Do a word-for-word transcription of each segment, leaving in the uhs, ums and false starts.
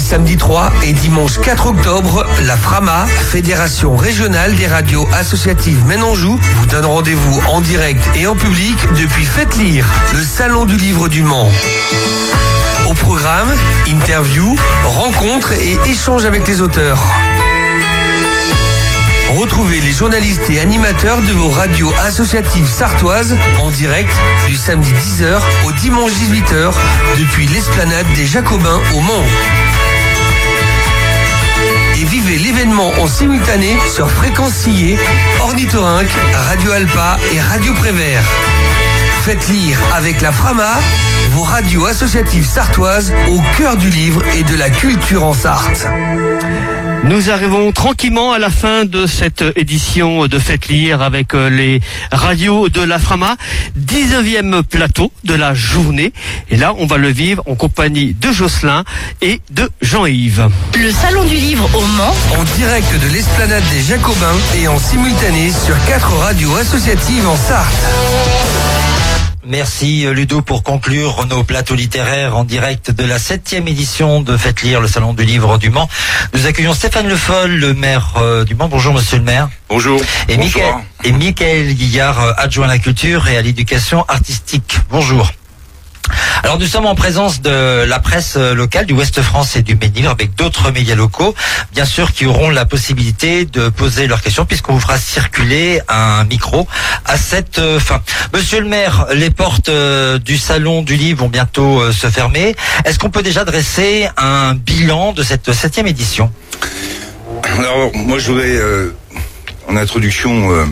Samedi trois et dimanche quatre octobre, la FRAMA, Fédération Régionale des Radios Associatives Maine-Anjou, vous donne rendez-vous en direct et en public depuis Faites Lire, le Salon du Livre du Mans. Au programme, interviews, rencontres et échanges avec les auteurs. Retrouvez les journalistes et animateurs de vos radios associatives sartoises en direct du samedi dix heures au dimanche dix-huit heures depuis l'esplanade des Jacobins au Mans. Et vivez l'événement en simultané sur Fréquence Sillé, Ornithorynque, Radio Alpa et Radio Prévert. Faites Lire avec la FRAMA, vos radios associatives sartoises au cœur du livre et de la culture en Sarthe. Nous arrivons tranquillement à la fin de cette édition de Faites Lire avec les radios de la FRAMA, dix-neuvième plateau de la journée. Et là, on va le vivre en compagnie de Jocelyn et de Jean-Yves. Le Salon du Livre au Mans. En direct de l'esplanade des Jacobins et en simultané sur quatre radios associatives en Sarthe. Merci Ludo pour conclure nos plateaux littéraires en direct de la septième édition de Faites Lire, le Salon du Livre du Mans. Nous accueillons Stéphane Le Foll, le maire euh, du Mans. Bonjour monsieur le maire. Bonjour. Et Michael, et Michael Guillard, adjoint à la culture et à l'éducation artistique. Bonjour. Alors nous sommes en présence de la presse locale du Ouest France et du Mesnil avec d'autres médias locaux, bien sûr, qui auront la possibilité de poser leurs questions puisqu'on vous fera circuler un micro à cette fin. Monsieur le maire, les portes du Salon du Livre vont bientôt se fermer. Est-ce qu'on peut déjà dresser un bilan de cette septième édition ? Alors moi je voudrais euh, en introduction euh,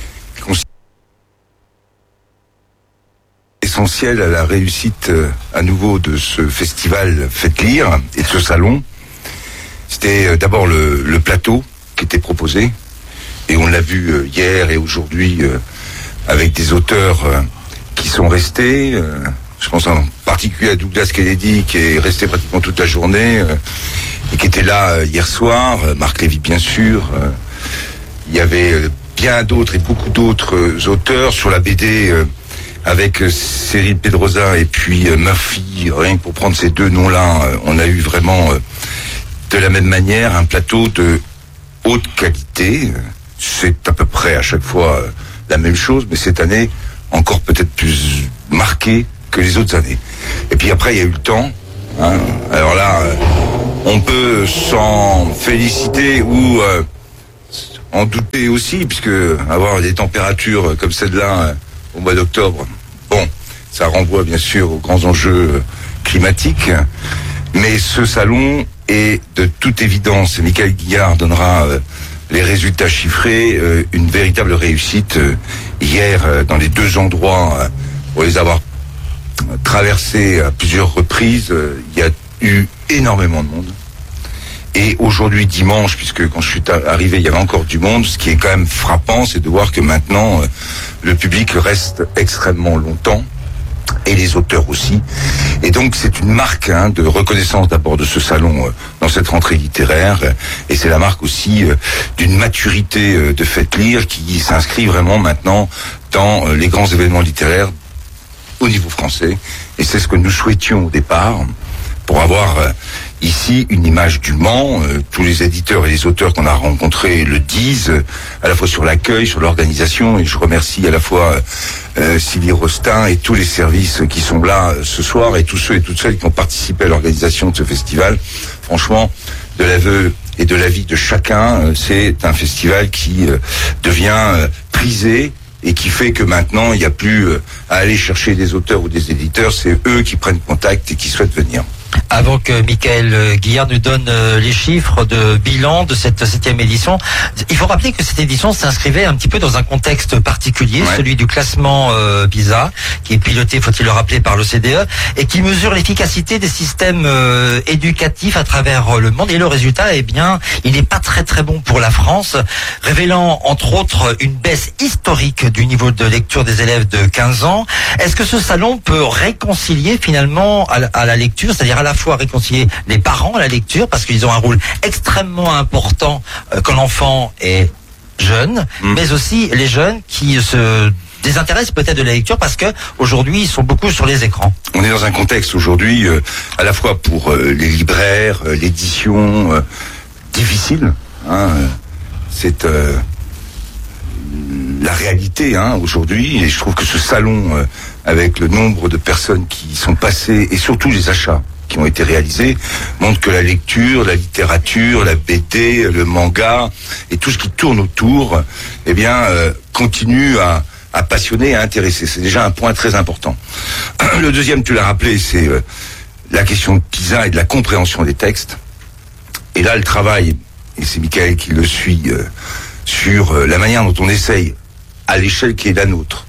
essentiel à la réussite euh, à nouveau de ce festival Faites Lire et de ce salon. C'était euh, d'abord le, le plateau qui était proposé et on l'a vu euh, hier et aujourd'hui euh, avec des auteurs euh, qui sont restés. Euh, je pense en particulier à Douglas Kennedy qui est resté pratiquement toute la journée euh, et qui était là euh, hier soir. Euh, Marc Lévy bien sûr. Euh, il y avait euh, bien d'autres et beaucoup d'autres euh, auteurs sur la B D. Euh, Avec euh, Cyril Pedrosa et puis euh, Murphy, rien que pour prendre ces deux noms-là, euh, on a eu vraiment euh, de la même manière un plateau de haute qualité. C'est à peu près à chaque fois euh, la même chose, mais cette année encore peut-être plus marqué que les autres années. Et puis après il y a eu le temps. Hein. Alors là, euh, on peut s'en féliciter ou euh, en douter aussi, puisque avoir des températures comme celle-là euh, au mois d'octobre, bon, ça renvoie bien sûr aux grands enjeux climatiques, mais ce salon est de toute évidence, et Michael Guillard donnera euh, les résultats chiffrés, euh, une véritable réussite. Euh, hier, euh, dans les deux endroits, euh, pour les avoir traversés à plusieurs reprises, euh, il y a eu énormément de monde. Et aujourd'hui, dimanche, puisque quand je suis arrivé, il y avait encore du monde, ce qui est quand même frappant, c'est de voir que maintenant, euh, le public reste extrêmement longtemps, et les auteurs aussi. Et donc, c'est une marque hein, de reconnaissance d'abord de ce salon euh, dans cette rentrée littéraire, euh, et c'est la marque aussi euh, d'une maturité euh, de Faites Lire qui s'inscrit vraiment maintenant dans euh, les grands événements littéraires au niveau français. Et c'est ce que nous souhaitions au départ, pour avoir euh, ici une image du Mans. Euh, tous les éditeurs et les auteurs qu'on a rencontrés le disent, euh, à la fois sur l'accueil, sur l'organisation, et je remercie à la fois euh, Sylvie Rostin et tous les services qui sont là euh, ce soir, et tous ceux et toutes celles qui ont participé à l'organisation de ce festival. Franchement, de l'aveu et de l'avis de chacun, euh, c'est un festival qui euh, devient euh, prisé, et qui fait que maintenant, il n'y a plus euh, à aller chercher des auteurs ou des éditeurs, c'est eux qui prennent contact et qui souhaitent venir. Avant que Michael Guillard nous donne les chiffres de bilan de cette septième édition, il faut rappeler que cette édition s'inscrivait un petit peu dans un contexte particulier, ouais. Celui du classement euh, PISA, qui est piloté, faut-il le rappeler, par l'O C D E, et qui mesure l'efficacité des systèmes euh, éducatifs à travers le monde. Et le résultat, eh bien, il n'est pas très très bon pour la France, révélant entre autres une baisse historique du niveau de lecture des élèves de quinze ans. Est-ce que ce salon peut réconcilier finalement à la, à la lecture, c'est-à-dire à la fois réconcilier les parents à la lecture, parce qu'ils ont un rôle extrêmement important euh, quand l'enfant est jeune, mmh. mais aussi les jeunes qui se désintéressent peut-être de la lecture parce que aujourd'hui ils sont beaucoup sur les écrans. On est dans un contexte aujourd'hui euh, à la fois pour euh, les libraires, euh, l'édition euh, difficile. Hein, euh, c'est euh, la réalité hein, aujourd'hui, et je trouve que ce salon, euh, avec le nombre de personnes qui sont passées et surtout les achats qui ont été réalisés, montre que la lecture, la littérature, la B D, le manga et tout ce qui tourne autour, eh bien, euh, continue à, à passionner et à intéresser. C'est déjà un point très important. Le deuxième, tu l'as rappelé, c'est euh, la question de Pisa et de la compréhension des textes. Et là, le travail, et c'est Michael qui le suit, euh, sur euh, la manière dont on essaye, à l'échelle qui est la nôtre,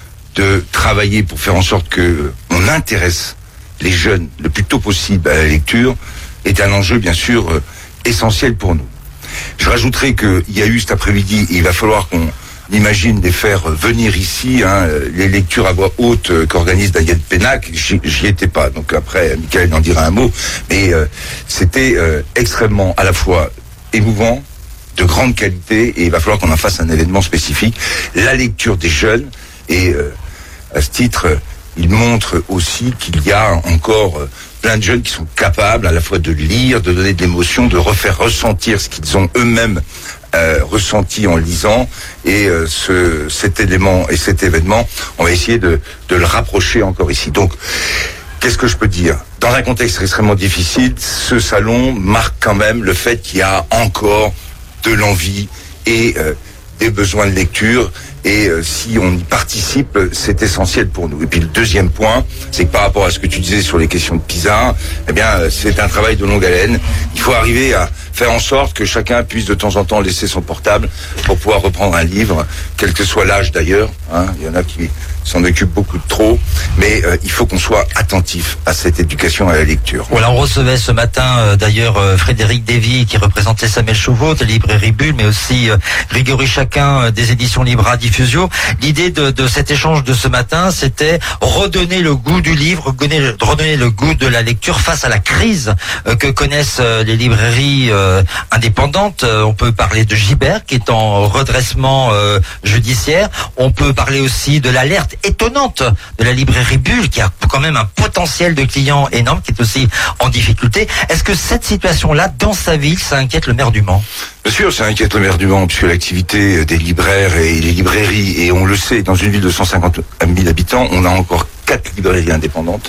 de travailler pour faire en sorte que euh, on intéresse les jeunes le plus tôt possible à la lecture, est un enjeu bien sûr euh, essentiel pour nous. Je rajouterai qu'il y a eu cet après-midi, il va falloir qu'on imagine les faire venir ici, hein, les lectures à voix haute euh, qu'organise Daniel Pénac. J'y, j'y étais pas, donc après Michael en dira un mot, mais euh, c'était euh, extrêmement à la fois émouvant, de grande qualité, et il va falloir qu'on en fasse un événement spécifique. La lecture des jeunes, et euh, à ce titre, il montre aussi qu'il y a encore plein de jeunes qui sont capables à la fois de lire, de donner de l'émotion, de refaire ressentir ce qu'ils ont eux-mêmes euh, ressenti en lisant. Et euh, ce, cet élément et cet événement, on va essayer de, de le rapprocher encore ici. Donc, qu'est-ce que je peux dire ? Dans un contexte extrêmement difficile, ce salon marque quand même le fait qu'il y a encore de l'envie et euh, des besoins de lecture. Et euh, si on y participe, c'est essentiel pour nous. Et puis le deuxième point, c'est que par rapport à ce que tu disais sur les questions de Pisa, eh bien, c'est un travail de longue haleine. Il faut arriver à faire en sorte que chacun puisse de temps en temps laisser son portable pour pouvoir reprendre un livre, quel que soit l'âge d'ailleurs. Hein. Il y en a qui s'en occupent beaucoup de trop, mais euh, il faut qu'on soit attentif à cette éducation à la lecture. Voilà, on recevait ce matin euh, d'ailleurs euh, Frédéric Davy qui représentait Samuel Chauveau de Librairie Bulle, mais aussi euh, Grégory Chacun euh, des éditions Libra Diffusio. L'idée de, de cet échange de ce matin, c'était redonner le goût du livre, redonner, redonner le goût de la lecture face à la crise euh, que connaissent euh, les librairies euh, indépendantes. Euh, on peut parler de Gibert qui est en redressement euh, judiciaire. On peut parler aussi de l'alerte étonnante de la librairie Bulle qui a quand même un potentiel de clients énorme, qui est aussi en difficulté. Est-ce que cette situation-là, dans sa ville, ça inquiète le maire du Mans ? Bien sûr, ça inquiète le maire du Mans, puisque l'activité des libraires et les librairies, et on le sait, dans une ville de cent cinquante mille habitants, on a encore quatre librairies indépendantes,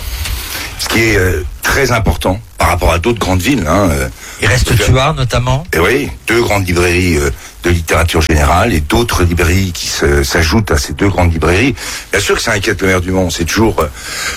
ce qui est euh, très important par rapport à d'autres grandes villes. Hein, euh, Il reste Tuard, notamment. Et oui, deux grandes librairies euh, de littérature générale et d'autres librairies qui se, s'ajoutent à ces deux grandes librairies. Bien sûr que ça inquiète le maire du Mans, c'est toujours euh,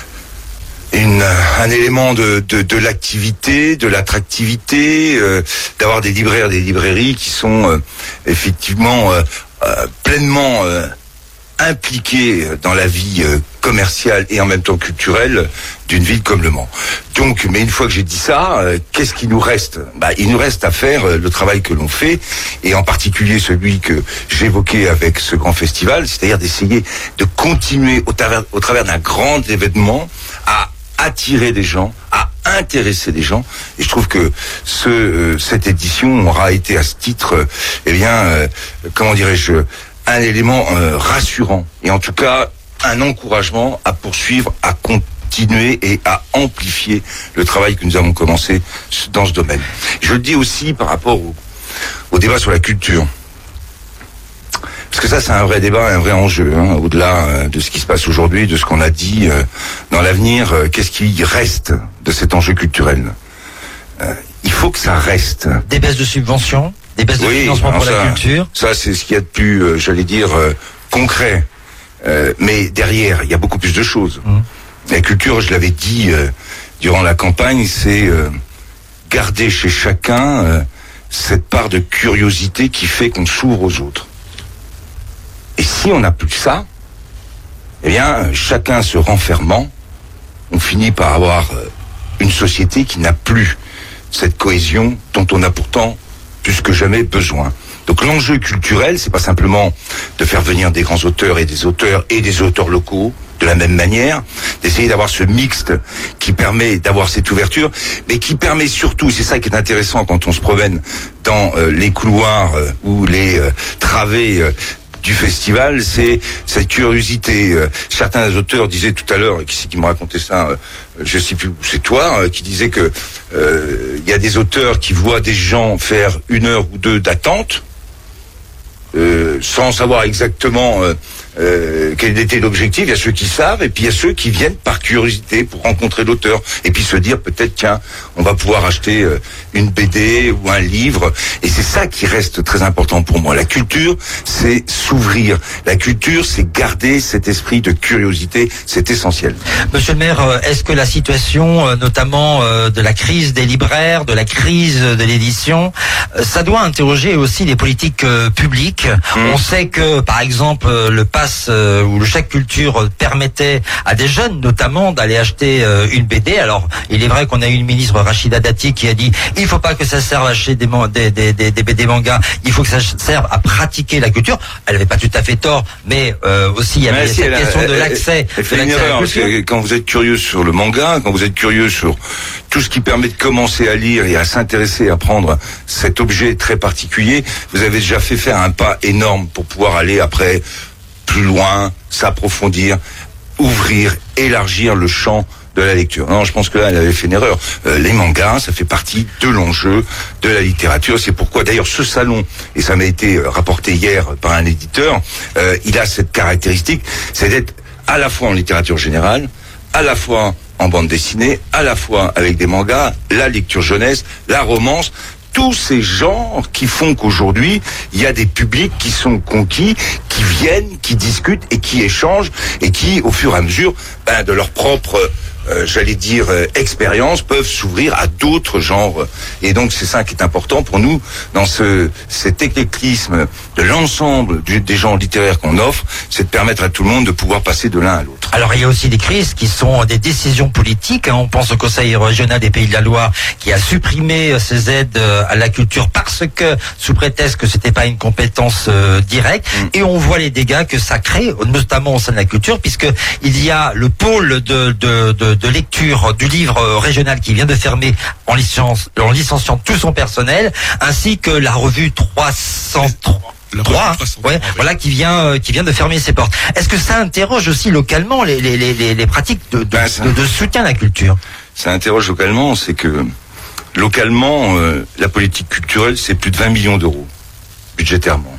une, un élément de, de, de l'activité, de l'attractivité, euh, d'avoir des libraires, des librairies qui sont euh, effectivement euh, euh, pleinement euh, impliqués dans la vie euh, commerciale et en même temps culturelle d'une ville comme Le Mans. Donc, mais une fois que j'ai dit ça, euh, qu'est-ce qu'il nous reste ? Bah, il nous reste à faire euh, le travail que l'on fait, et en particulier celui que j'évoquais avec ce grand festival, c'est-à-dire d'essayer de continuer au travers, au travers d'un grand événement à attirer des gens, à intéresser des gens. Et je trouve que ce, euh, cette édition aura été à ce titre, euh, eh bien, euh, comment dirais-je, un élément euh, rassurant, et en tout cas un encouragement à poursuivre, à continuer et à amplifier le travail que nous avons commencé dans ce domaine. Je le dis aussi par rapport au, au débat sur la culture, parce que ça c'est un vrai débat, un vrai enjeu, hein, au-delà euh, de ce qui se passe aujourd'hui, de ce qu'on a dit euh, dans l'avenir, euh, qu'est-ce qui reste de cet enjeu culturel ? euh, Il faut que ça reste. Des baisses de subventions, des baisses de oui, financement pour ça, la culture. Ça, c'est ce qu'il y a de plus, euh, j'allais dire, euh, concret. Euh, mais derrière, il y a beaucoup plus de choses. Mmh. La culture, je l'avais dit euh, durant la campagne, c'est euh, garder chez chacun euh, cette part de curiosité qui fait qu'on s'ouvre aux autres. Et si on n'a plus ça, eh bien, chacun se renfermant, on finit par avoir euh, une société qui n'a plus cette cohésion dont on a pourtant plus que jamais besoin. Donc l'enjeu culturel, c'est pas simplement de faire venir des grands auteurs et des auteurs et des auteurs locaux de la même manière, d'essayer d'avoir ce mixte qui permet d'avoir cette ouverture, mais qui permet surtout, c'est ça qui est intéressant quand on se promène dans euh, les couloirs euh, ou les euh, travées euh, du festival, c'est cette curiosité. Euh, certains auteurs disaient tout à l'heure, qui c'est qui me racontait ça, euh, je sais plus, c'est toi, euh, qui disait que euh, il y a des auteurs qui voient des gens faire une heure ou deux d'attente, euh, sans savoir exactement euh, euh, quel était l'objectif. Il y a ceux qui savent, et puis il y a ceux qui viennent par curiosité pour rencontrer l'auteur, et puis se dire peut-être tiens, on va pouvoir acheter euh, une B D ou un livre. Et c'est ça qui reste très important pour moi. La culture, c'est s'ouvrir. La culture, c'est garder cet esprit de curiosité. C'est essentiel. Monsieur le maire, est-ce que la situation, notamment de la crise des libraires, de la crise de l'édition, ça doit interroger aussi les politiques publiques? Mmh. On sait que, par exemple, le pass ou le chèque culture permettait à des jeunes, notamment, d'aller acheter une B D. Alors, il est vrai qu'on a eu une ministre, Rachida Dati, qui a dit il faut pas que ça serve à acheter des, des, des, des, des B D mangas, il faut que ça serve à pratiquer la culture. Elle n'avait pas tout à fait tort, mais euh, aussi il y avait mais cette si, elle question a, de l'accès. Elle, elle fait une erreur, parce que quand vous êtes curieux sur le manga, quand vous êtes curieux sur tout ce qui permet de commencer à lire et à s'intéresser, à prendre cet objet très particulier, vous avez déjà fait faire un pas énorme pour pouvoir aller après plus loin, s'approfondir, ouvrir, élargir le champ de la lecture. Non, je pense que là, elle avait fait une erreur. Euh, les mangas, ça fait partie de l'enjeu de la littérature. C'est pourquoi, d'ailleurs, ce salon, et ça m'a été rapporté hier par un éditeur, euh, il a cette caractéristique, c'est d'être à la fois en littérature générale, à la fois en bande dessinée, à la fois avec des mangas, la lecture jeunesse, la romance, tous ces genres qui font qu'aujourd'hui, il y a des publics qui sont conquis, qui viennent, qui discutent et qui échangent et qui, au fur et à mesure, ben, de leur propre, euh, j'allais dire, euh, expérience, peuvent s'ouvrir à d'autres genres. Et donc, c'est ça qui est important pour nous, dans ce cet éclectisme de l'ensemble du, des genres littéraires qu'on offre, c'est de permettre à tout le monde de pouvoir passer de l'un à l'autre. Alors, il y a aussi des crises qui sont des décisions politiques. Hein. On pense au Conseil régional des Pays de la Loire qui a supprimé ses aides à la culture parce que, sous prétexte que c'était pas une compétence euh, directe. Mmh. Et on voit les dégâts que ça crée, notamment au sein de la culture, puisque il y a le pôle de, de, de, de lecture du livre régional qui vient de fermer en, licence, en licenciant tout son personnel, ainsi que la revue trois cent trois. Trois, ouais, voilà, qui vient, euh, qui vient de fermer ses portes. Est-ce que ça interroge aussi localement les, les, les, les pratiques de, de, ben, ça, de, de soutien à la culture? Ça interroge localement, c'est que localement, euh, la politique culturelle, c'est plus de vingt millions d'euros, budgétairement.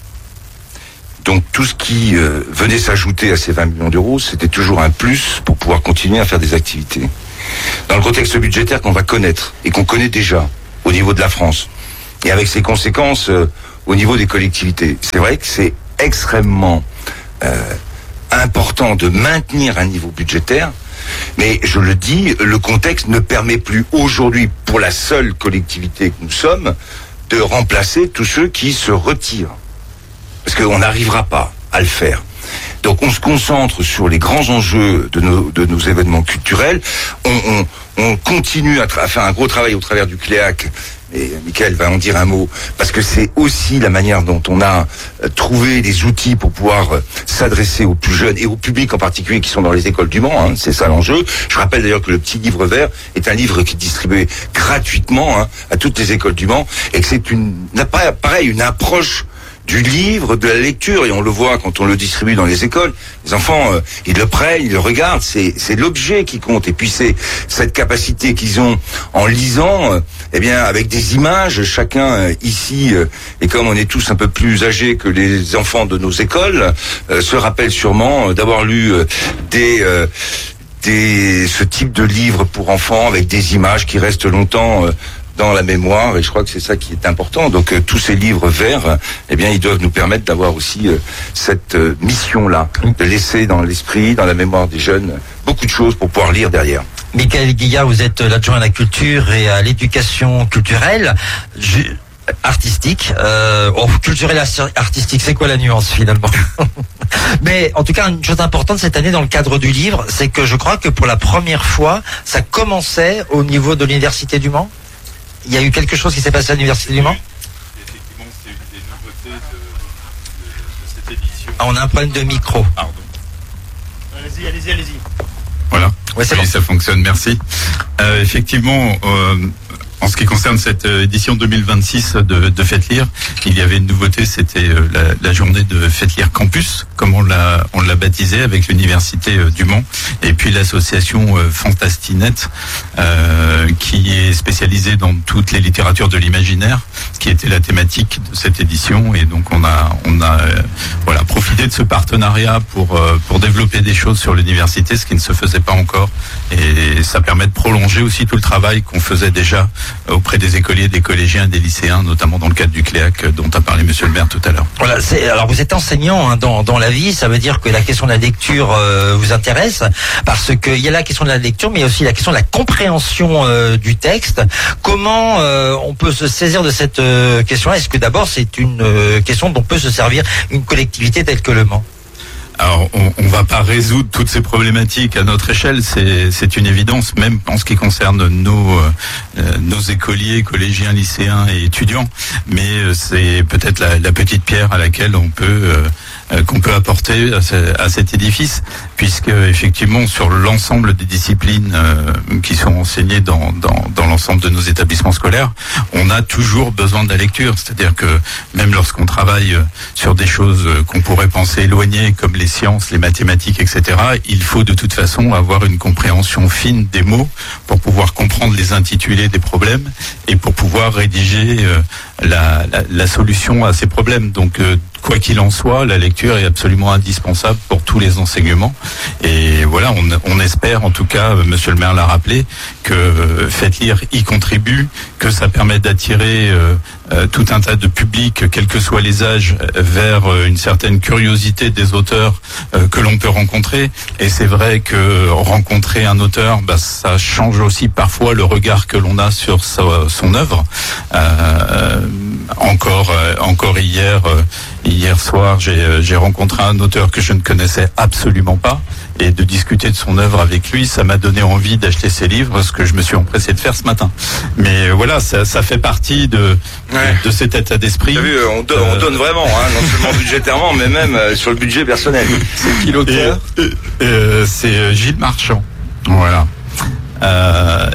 Donc tout ce qui euh, venait s'ajouter à ces vingt millions d'euros, c'était toujours un plus pour pouvoir continuer à faire des activités. Dans le contexte budgétaire qu'on va connaître, et qu'on connaît déjà, au niveau de la France, et avec ses conséquences euh, au niveau des collectivités, c'est vrai que c'est extrêmement euh, important de maintenir un niveau budgétaire, mais je le dis, le contexte ne permet plus aujourd'hui, pour la seule collectivité que nous sommes, de remplacer tous ceux qui se retirent. Parce qu'on n'arrivera pas à le faire. Donc on se concentre sur les grands enjeux de nos, de nos événements culturels. On, on, on continue à, tra- à faire un gros travail au travers du Cléac. Et Michael va en dire un mot, parce que c'est aussi la manière dont on a euh, trouvé des outils pour pouvoir euh, s'adresser aux plus jeunes et au public en particulier qui sont dans les écoles du Mans, hein, c'est ça l'enjeu. Je rappelle d'ailleurs que le petit livre vert est un livre qui est distribué gratuitement hein, à toutes les écoles du Mans, et que c'est une, pareil, une approche du livre, de la lecture, et on le voit quand on le distribue dans les écoles. Les enfants, euh, ils le prennent, ils le regardent, c'est, c'est l'objet qui compte. Et puis c'est cette capacité qu'ils ont en lisant, euh, eh bien, avec des images, chacun euh, ici, euh, et comme on est tous un peu plus âgés que les enfants de nos écoles, euh, se rappellent sûrement euh, d'avoir lu euh, des... Euh, des ce type de livre pour enfants avec des images qui restent longtemps euh, dans la mémoire, et je crois que c'est ça qui est important. Donc euh, tous ces livres verts, euh, eh bien, ils doivent nous permettre d'avoir aussi euh, cette euh, mission-là, de laisser dans l'esprit, dans la mémoire des jeunes, beaucoup de choses pour pouvoir lire derrière. Michael Guillard, vous êtes l'adjoint à la culture et à l'éducation culturelle. Je... artistique, euh, oh, culturel artistique, c'est quoi la nuance finalement? Mais en tout cas, une chose importante cette année dans le cadre du livre, c'est que je crois que pour la première fois, ça commençait au niveau de l'Université du Mans. Il y a eu quelque chose qui s'est passé à l'Université du Mans? Effectivement, c'est une des nouveautés de, de, de cette édition. Ah, on a un problème de micro. Pardon. Allez-y, allez-y, allez-y. Voilà. Ouais, c'est oui, bon. Ça fonctionne, merci. Euh, effectivement, euh, En ce qui concerne cette édition deux mille vingt-six de, de Faites Lire, il y avait une nouveauté, c'était la, la journée de Faites Lire Campus, comme on l'a on l'a baptisé, avec l'université du Mans, et puis l'association Fantastinet, euh, qui est spécialisée dans toutes les littératures de l'imaginaire, qui était la thématique de cette édition, et donc on a on a euh, voilà profité de ce partenariat pour euh, pour développer des choses sur l'université, ce qui ne se faisait pas encore, et ça permet de prolonger aussi tout le travail qu'on faisait déjà auprès des écoliers, des collégiens, des lycéens, notamment dans le cadre du Cléac dont a parlé Monsieur le maire tout à l'heure. Voilà, c'est, alors vous êtes enseignant hein, dans, dans la vie, ça veut dire que la question de la lecture euh, vous intéresse, parce qu'il y a la question de la lecture, mais il y a aussi la question de la compréhension euh, du texte. Comment euh, on peut se saisir de cette euh, question-là? Est-ce que d'abord c'est une euh, question dont peut se servir une collectivité telle que le Mans? Alors, on, on va pas résoudre toutes ces problématiques à notre échelle, c'est c'est une évidence, même en ce qui concerne nos euh, nos écoliers, collégiens, lycéens et étudiants. Mais euh, c'est peut-être la, la petite pierre à laquelle on peut euh, qu'on peut apporter à, ce, à cet édifice, puisque effectivement sur l'ensemble des disciplines euh, qui sont enseignées dans dans dans l'ensemble de nos établissements scolaires, on a toujours besoin de la lecture. C'est-à-dire que même lorsqu'on travaille sur des choses qu'on pourrait penser éloignées, comme les sciences, les mathématiques, et cetera, il faut de toute façon avoir une compréhension fine des mots pour pouvoir comprendre les intitulés des problèmes et pour pouvoir rédiger euh, la, la, la solution à ces problèmes. Donc, euh, quoi qu'il en soit, la lecture est absolument indispensable pour tous les enseignements. Et voilà, on, on espère, en tout cas, Monsieur le maire l'a rappelé, que euh, Faites Lire y contribue, que ça permet d'attirer euh, euh, tout un tas de publics, quels que soient les âges, vers euh, une certaine curiosité des auteurs euh, que l'on peut rencontrer. Et c'est vrai que rencontrer un auteur, bah, ça change aussi parfois le regard que l'on a sur sa, son œuvre. Euh, encore, euh, encore hier, euh, hier soir, j'ai, euh, j'ai rencontré un auteur que je ne connaissais absolument pas, et de discuter de son œuvre avec lui, ça m'a donné envie d'acheter ses livres, ce que je me suis empressé de faire ce matin. Mais euh, voilà, ça, ça fait partie de, ouais. de, de cet état d'esprit. T'as vu, on, do- euh... on donne vraiment, hein, non seulement budgétairement, mais même euh, sur le budget personnel. C'est qui l'auteur? euh, euh, C'est Gilles Marchand. Voilà. Euh,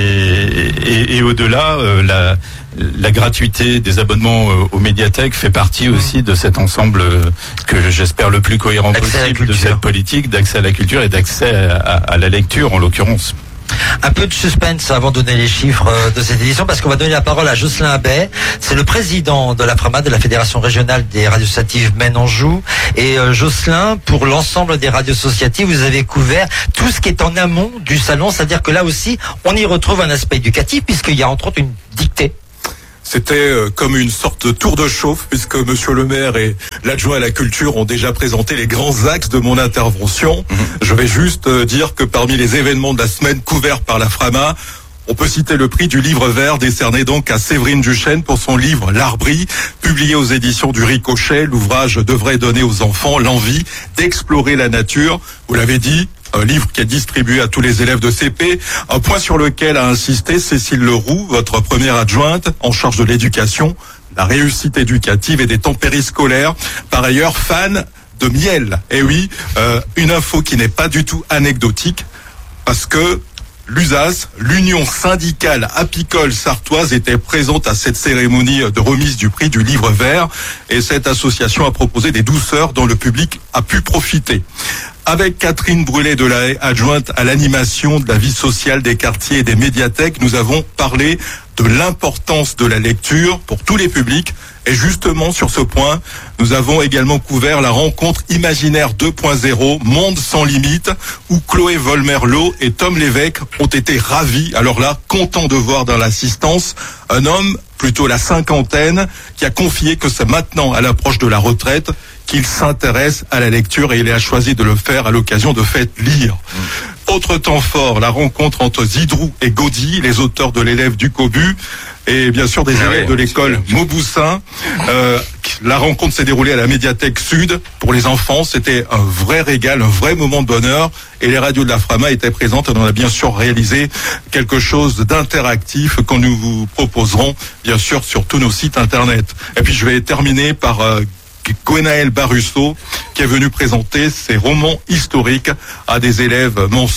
et, et, et au-delà, euh, la La gratuité des abonnements aux médiathèques fait partie aussi de cet ensemble que j'espère le plus cohérent possible de cette politique d'accès à la culture et d'accès à, à la lecture en l'occurrence. Un peu de suspense avant de donner les chiffres de cette édition, parce qu'on va donner la parole à Jocelyn Abbey. C'est le président de la FRAMA, de la Fédération régionale des radios associatives Maine-Anjou. Et euh, Jocelyn, pour l'ensemble des radios associatives, vous avez couvert tout ce qui est en amont du salon, c'est-à-dire que là aussi, on y retrouve un aspect éducatif, puisqu'il y a entre autres une dictée. C'était comme une sorte de tour de chauffe, puisque Monsieur le maire et l'adjoint à la culture ont déjà présenté les grands axes de mon intervention. Mmh. Je vais juste dire que parmi les événements de la semaine couverts par la FRAMA, on peut citer le prix du livre vert décerné donc à Séverine Duchesne pour son livre L'Arbri, publié aux éditions du Ricochet. L'ouvrage devrait donner aux enfants l'envie d'explorer la nature. Vous l'avez dit, un livre qui est distribué à tous les élèves de C P, un point sur lequel a insisté Cécile Leroux, votre première adjointe en charge de l'éducation, la réussite éducative et des temps périscolaires. Par ailleurs, fan de miel. Et oui, euh, une info qui n'est pas du tout anecdotique, parce que l'U S A S, l'Union syndicale apicole sartoise, était présente à cette cérémonie de remise du prix du livre vert, et cette association a proposé des douceurs dont le public a pu profiter. Avec Catherine Brûlé de la Haye, adjointe à l'animation de la vie sociale des quartiers et des médiathèques, nous avons parlé de l'importance de la lecture pour tous les publics. Et justement, sur ce point, nous avons également couvert la rencontre imaginaire deux point zéro, Monde sans limite, où Chloé Volmerlo et Tom Lévesque ont été ravis. Alors là, contents de voir dans l'assistance un homme, plutôt la cinquantaine, qui a confié que c'est maintenant, à l'approche de la retraite, qu'il s'intéresse à la lecture, et il a choisi de le faire à l'occasion de Faites Lire. Mmh. Autre temps fort, la rencontre entre Zidrou et Gaudy, les auteurs de l'élève du Cobu, et bien sûr des ah élèves ouais, de l'école Mauboussin. Euh, la rencontre s'est déroulée à la médiathèque Sud. Pour les enfants, c'était un vrai régal, un vrai moment de bonheur, et les radios de la FRAMA étaient présentes. On a bien sûr réalisé quelque chose d'interactif que nous vous proposerons bien sûr sur tous nos sites internet. Et puis je vais terminer par euh, Gwenaël Barusso, qui est venu présenter ses romans historiques à des élèves manceaux.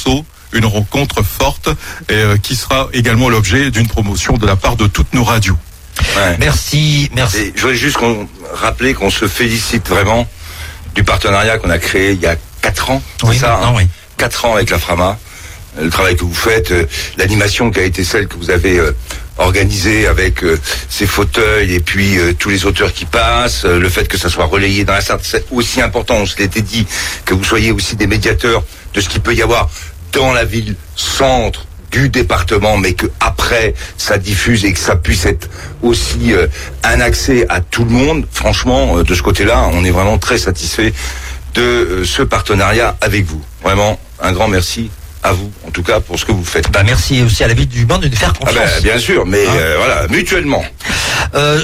une rencontre forte et euh, qui sera également l'objet d'une promotion de la part de toutes nos radios. Ouais. Merci, merci. Et je voudrais juste qu'on rappeler qu'on se félicite vraiment du partenariat qu'on a créé il y a quatre ans. Oui, c'est ça, non, hein, oui. quatre ans avec la Frama. Le travail que vous faites, euh, l'animation qui a été celle que vous avez euh, organisée avec euh, ces fauteuils et puis euh, tous les auteurs qui passent, euh, le fait que ça soit relayé dans la salle, c'est aussi important, on se l'était dit, que vous soyez aussi des médiateurs de ce qu'il peut y avoir dans la ville centre du département, mais que après ça diffuse et que ça puisse être aussi euh, un accès à tout le monde. Franchement, euh, de ce côté-là, on est vraiment très satisfait de euh, ce partenariat avec vous. Vraiment, un grand merci à vous, en tout cas, pour ce que vous faites. Bah merci aussi à la ville du Mans de nous faire confiance. Ah bah, bien sûr, mais Hein euh, voilà, mutuellement. Euh,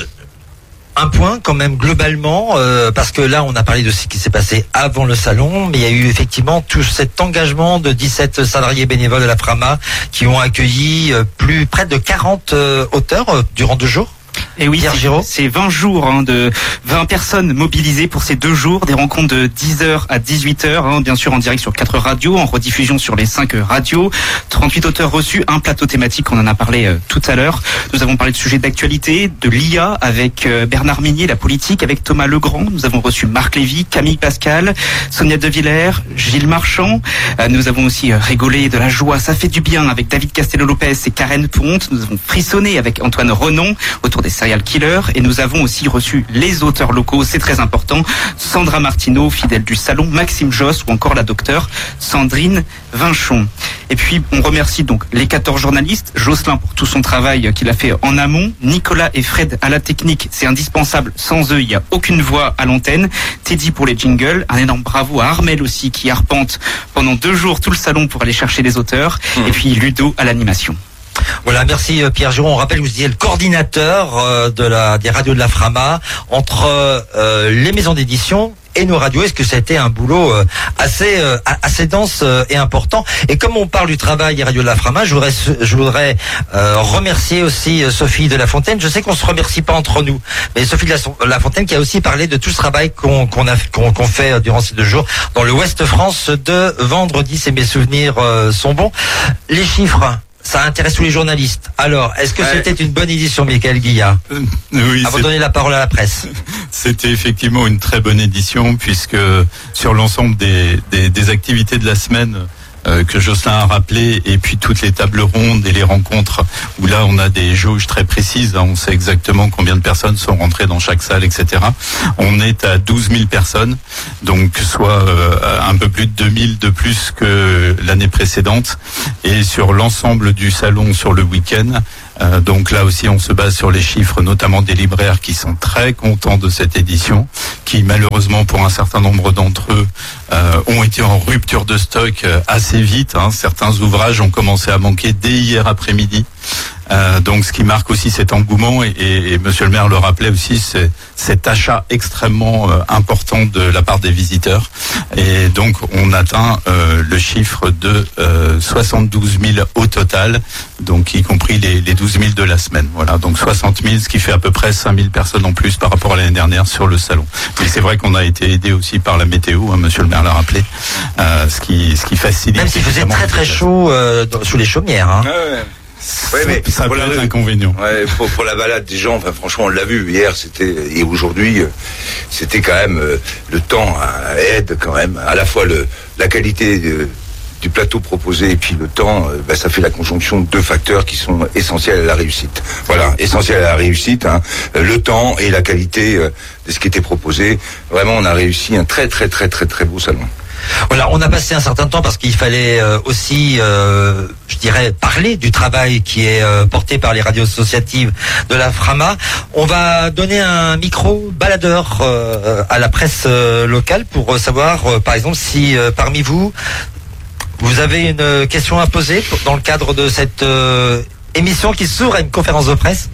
un point quand même globalement, euh, parce que là on a parlé de ce qui s'est passé avant le salon, mais il y a eu effectivement tout cet engagement de dix-sept salariés bénévoles de la Frama qui ont accueilli euh, plus près de quarante euh, auteurs euh, durant deux jours. Et oui, Pierre c'est- Giraud. c'est vingt jours, hein, de vingt personnes mobilisées pour ces deux jours, des rencontres de dix heures à dix-huit heures, hein, bien sûr en direct sur quatre radios, en rediffusion sur les cinq radios, trente-huit auteurs reçus, un plateau thématique, on en a parlé euh, tout à l'heure. Nous avons parlé de sujets d'actualité, de l'I A avec euh, Bernard Minier, la politique, avec Thomas Legrand. Nous avons reçu Marc Lévy, Camille Pascal, Sonia De Villers, Gilles Marchand. Euh, nous avons aussi euh, rigolé de la joie, ça fait du bien avec David Castello-Lopez et Karen Ponte. Nous avons frissonné avec Antoine Renon autour des serial killers, et nous avons aussi reçu les auteurs locaux, c'est très important, Sandra Martineau, fidèle du salon, Maxime Josse ou encore la docteure Sandrine Vinchon. Et puis on remercie donc les quatorze journalistes, Jocelyn pour tout son travail qu'il a fait en amont, Nicolas et Fred à la technique, c'est indispensable, sans eux il n'y a aucune voix à l'antenne, Teddy pour les jingles, un énorme bravo à Armel aussi qui arpente pendant deux jours tout le salon pour aller chercher les auteurs, et puis Ludo à l'animation. Voilà, merci euh, Pierre Giraud. On rappelle, vous étiez le coordinateur euh, de la des radios de la Frama entre euh, les maisons d'édition et nos radios. Est-ce que ça a été un boulot euh, assez euh, assez dense euh, et important? Et comme on parle du travail des radios de la Frama, je voudrais je voudrais euh, remercier aussi euh, Sophie de La Fontaine. Je sais qu'on se remercie pas entre nous, mais Sophie de La, La Fontaine qui a aussi parlé de tout ce travail qu'on qu'on a qu'on qu'on fait euh, durant ces deux jours dans le Ouest France de vendredi. Si mes souvenirs euh, sont bons, les chiffres. Ça intéresse tous les journalistes. Alors, est-ce que Ouais. c'était une bonne édition, Michael Guillat? Euh, oui, À vous c'est- donner la parole à la presse. C'était effectivement une très bonne édition puisque sur l'ensemble des, des, des activités de la semaine euh, que Jocelyn a rappelé, et puis toutes les tables rondes et les rencontres où là on a des jauges très précises, hein, on sait exactement combien de personnes sont rentrées dans chaque salle, et cetera. On est à douze mille personnes, donc soit euh, un peu plus de deux mille de plus que l'année précédente, et sur l'ensemble du salon sur le week-end. Euh, donc là aussi, on se base sur les chiffres, notamment des libraires qui sont très contents de cette édition, qui malheureusement pour un certain nombre d'entre eux euh, ont été en rupture de stock euh, assez vite. Hein. Certains ouvrages ont commencé à manquer dès hier après-midi. Euh, donc ce qui marque aussi cet engouement, et, et, et Monsieur le maire le rappelait aussi, c'est cet achat extrêmement euh, important de la part des visiteurs. Et donc on atteint euh, le chiffre de euh, soixante-douze mille au total, donc y compris les, les douze mille de la semaine. Voilà, donc soixante mille, ce qui fait à peu près cinq mille personnes en plus par rapport à l'année dernière sur le salon. Mais c'est vrai qu'on a été aidé aussi par la météo, hein, Monsieur le maire l'a rappelé, euh, ce qui ce qui facilite. Même s'il faisait évidemment très très les chaud euh, dans- sous les chaumières. Hein. Ouais, ouais. Ouais, mais ça pour peut la- être inconvénient. Ouais, pour, pour la balade des gens, enfin, franchement, on l'a vu hier, c'était et aujourd'hui, euh, c'était quand même euh, le temps euh, aide quand même, à la fois le la qualité de- du plateau proposé et puis le temps, euh, bah, ça fait la conjonction de deux facteurs qui sont essentiels à la réussite. Voilà, essentiels à la réussite, hein, euh, le temps et la qualité euh, de ce qui était proposé. Vraiment, on a réussi un très très très très très beau salon. Voilà, on a passé un certain temps parce qu'il fallait euh, aussi, euh, je dirais, parler du travail qui est euh, porté par les radios associatives de la Frama. On va donner un micro baladeur euh, à la presse euh, locale pour euh, savoir, euh, par exemple, si euh, parmi vous, vous avez une question à poser pour- dans le cadre de cette euh, émission qui s'ouvre à une conférence de presse.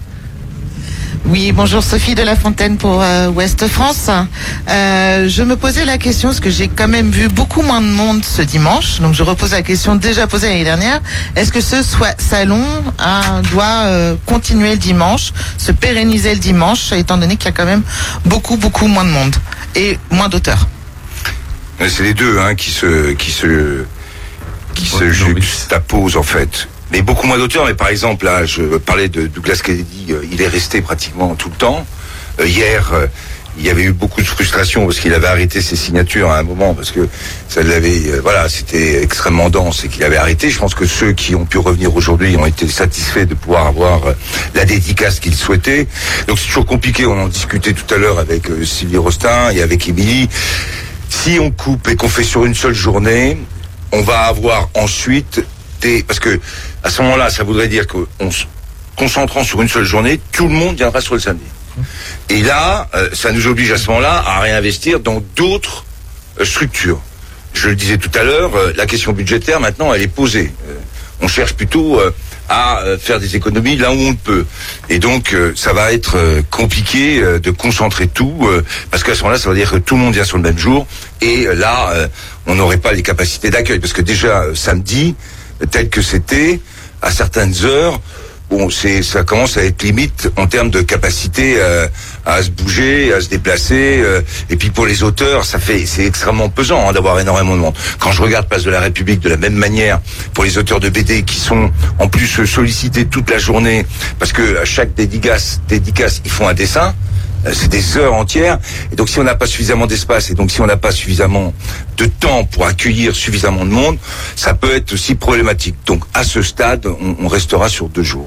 Oui, bonjour, Sophie de La Fontaine pour euh, Ouest France. Euh, je me posais la question, parce que j'ai quand même vu beaucoup moins de monde ce dimanche, donc je repose la question déjà posée l'année dernière. Est-ce que ce soit salon hein, doit euh, continuer le dimanche, se pérenniser le dimanche, étant donné qu'il y a quand même beaucoup, beaucoup moins de monde et moins d'auteurs? C'est les deux hein, qui se qui se qui se juxtaposent en fait. Mais beaucoup moins d'auteurs. Mais par exemple, là, je parlais de Douglas Kennedy. Euh, il est resté pratiquement tout le temps. Euh, hier, euh, il y avait eu beaucoup de frustration parce qu'il avait arrêté ses signatures à un moment parce que ça l'avait, euh, voilà, c'était extrêmement dense et qu'il avait arrêté. Je pense que ceux qui ont pu revenir aujourd'hui ont été satisfaits de pouvoir avoir euh, la dédicace qu'ils souhaitaient. Donc c'est toujours compliqué. On en discutait tout à l'heure avec euh, Sylvie Rostin et avec Émilie. Si on coupe et qu'on fait sur une seule journée, on va avoir ensuite des, parce que à ce moment-là, ça voudrait dire qu'en se concentrant sur une seule journée, tout le monde viendra sur le samedi. Et là, euh, ça nous oblige à ce moment-là à réinvestir dans d'autres euh, structures. Je le disais tout à l'heure, euh, la question budgétaire, maintenant, elle est posée. Euh, on cherche plutôt euh, à euh, faire des économies là où on le peut. Et donc, euh, ça va être euh, compliqué euh, de concentrer tout, euh, parce qu'à ce moment-là, ça veut dire que tout le monde vient sur le même jour. Et euh, là, euh, on n'aurait pas les capacités d'accueil. Parce que déjà, euh, samedi, tel que c'était, à certaines heures, bon, c'est, ça commence à être limite en termes de capacité euh, à se bouger, à se déplacer. Euh, et puis pour les auteurs, ça fait, c'est extrêmement pesant hein, d'avoir énormément de monde. Quand je regarde Place de la République de la même manière, pour les auteurs de B D qui sont en plus sollicités toute la journée, parce que à chaque dédicace, dédicace, ils font un dessin. C'est des heures entières. Et donc si on n'a pas suffisamment d'espace et donc si on n'a pas suffisamment de temps pour accueillir suffisamment de monde, ça peut être aussi problématique. Donc à ce stade, on, on restera sur deux jours.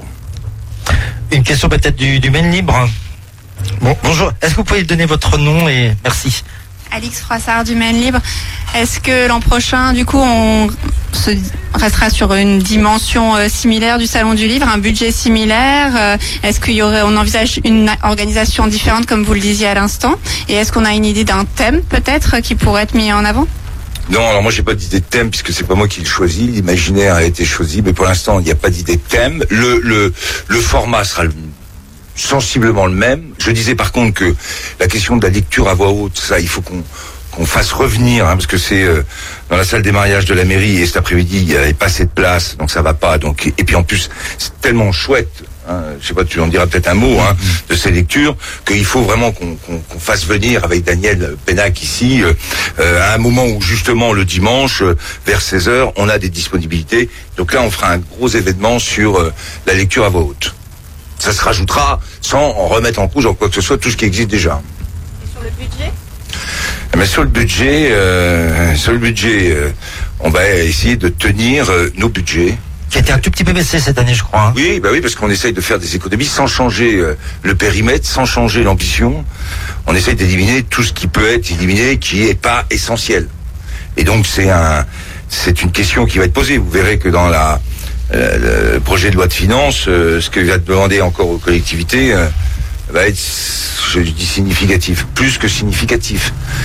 Une question peut-être du, du Maine Libre. Bon, bonjour. Est-ce que vous pouvez donner votre nom et merci. Alix Froissart du Maine Libre. Est-ce que l'an prochain, du coup, on se restera sur une dimension euh, similaire du Salon du Livre, un budget similaire euh, Est-ce qu'il y aurait, on envisage une organisation différente, comme vous le disiez à l'instant? Et est-ce qu'on a une idée d'un thème, peut-être, qui pourrait être mis en avant? Non, alors moi j'ai pas d'idée de thème puisque c'est pas moi qui le choisis. L'imaginaire a été choisi, mais pour l'instant il n'y a pas d'idée de thème. Le le le format sera le, sensiblement le même. Je disais par contre que la question de la lecture à voix haute, ça il faut qu'on qu'on fasse revenir, hein, parce que c'est euh, dans la salle des mariages de la mairie et cet après-midi il n'y avait pas assez de place, donc ça va pas. Donc et puis en plus c'est tellement chouette. Hein, je sais pas, tu en diras peut-être un mot hein, de ces lectures, qu'il faut vraiment qu'on, qu'on, qu'on fasse venir avec Daniel Pénac ici, euh, euh, à un moment où justement le dimanche, euh, vers seize heures, on a des disponibilités. Donc là, on fera un gros événement sur euh, la lecture à voix haute. Ça se rajoutera sans en remettre en cause en quoi que ce soit tout ce qui existe déjà. Et sur le budget ? Mais sur le budget, euh, sur le budget, euh, on va essayer de tenir euh, nos budgets. Qui a été un tout petit peu baissé cette année, je crois. Hein. Oui, bah oui, parce qu'on essaye de faire des économies sans changer euh, le périmètre, sans changer l'ambition. On essaye d'éliminer tout ce qui peut être éliminé, qui est pas essentiel. Et donc c'est un, c'est une question qui va être posée. Vous verrez que dans la euh, le projet de loi de finances, euh, ce que va demander encore aux collectivités euh, va être, je dis significatif, plus que significatif.